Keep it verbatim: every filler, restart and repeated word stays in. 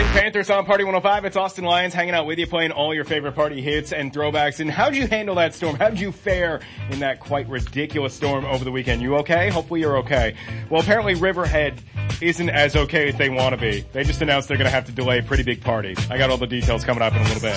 Panthers on Party one oh five. It's Austin Lyons hanging out with you, playing all your favorite party hits and throwbacks. And how'd you handle that storm? How'd you fare in that quite ridiculous storm over the weekend? You okay? Hopefully you're okay. Well, apparently Riverhead isn't as okay as they want to be. They just announced they're going to have to delay a pretty big party. I got all the details coming up in a little bit.